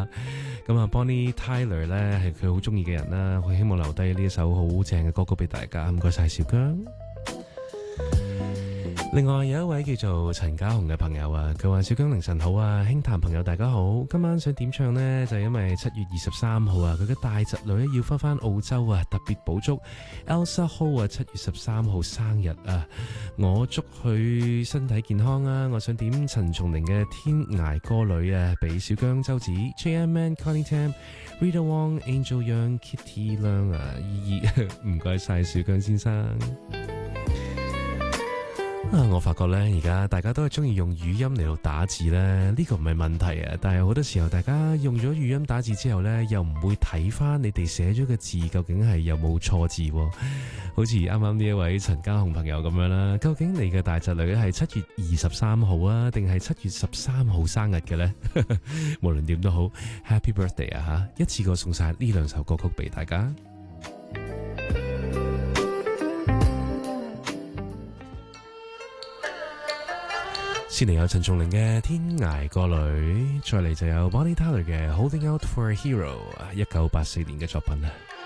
啦。咁啊 Bonnie Tyler 咧係佢好中意嘅人啦，佢希望留低呢一首好正嘅歌曲俾大家。唔該晒小姜。另外有一位叫做陳家雄嘅朋友啊，佢話小姜凌晨好啊，輕談朋友大家好，今晚想點唱呢？就因為7月23號啊，佢嘅大侄女要翻澳洲啊，特別補祝 Elsa Ho 啊7月13號生日啊，我祝佢身體健康啊！我想點陳松伶嘅天涯歌女啊，俾小姜、周子、JMN、Connie Tam、Rita Wong、Angel Young、Kitty Leung 啊，依依唔該晒小姜先生。我發覺咧，而家大家都係中意用語音嚟到打字咧，呢個唔係問題啊。但係好多時候，大家用咗語音打字之後咧，又唔會睇翻你哋寫咗嘅字究竟係有冇錯字。好似啱啱呢一位陳家雄朋友咁樣啦，究竟你嘅大侄女係7月23號啊，定係7月13號生日嘅呢？無論點都好 ，Happy Birthday 啊吓！一次過送晒呢兩首歌曲俾大家。先嚟有陳松伶嘅《天涯歌女》，再嚟就有 Bonnie Tyler 嘅《Holding Out for a Hero》，1984年嘅作品啊。